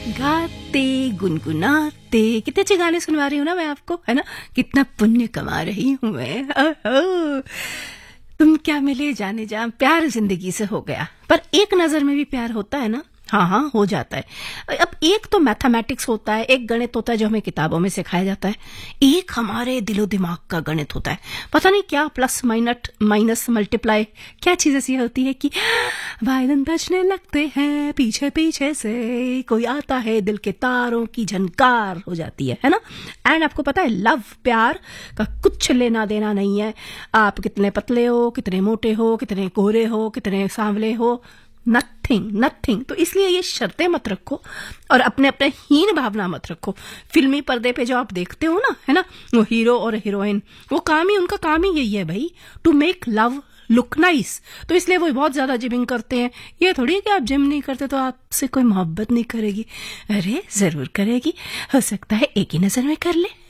गाते गुनगुनाते कितने अच्छे गाने सुनवा रही हूँ ना मैं आपको, है ना। कितना पुण्य कमा रही हूँ मैं। ओहो। तुम क्या मिले जाने जा, प्यार जिंदगी से हो गया, पर एक नजर में भी प्यार होता है ना। हाँ, हो जाता है। अब एक तो मैथमेटिक्स होता है, एक गणित होता है जो हमें किताबों में सिखाया जाता है, एक हमारे दिलो दिमाग का गणित होता है। पता नहीं क्या प्लस माइनस मल्टीप्लाई, क्या चीज ऐसी होती है कि वायलिन बजने लगते हैं पीछे पीछे से, कोई आता है दिल के तारों की झनकार हो जाती है ना। एंड आपको पता है लव, प्यार का कुछ लेना देना नहीं है। आप कितने पतले हो, कितने मोटे हो, कितने गोरे हो, कितने सांवले हो, नथिंग। तो इसलिए ये शर्तें मत रखो और अपने अपने हीन भावना मत रखो। फिल्मी पर्दे पे जो आप देखते हो ना, है ना, वो हीरो और हीरोइन, वो उनका काम ही यही है भाई, to make love look nice. तो इसलिए वो बहुत ज्यादा जिमिंग करते हैं। ये थोड़ी है कि आप जिम नहीं करते तो आपसे कोई मोहब्बत नहीं करेगी। अरे जरूर करेगी, हो सकता है एक ही नजर में कर ले।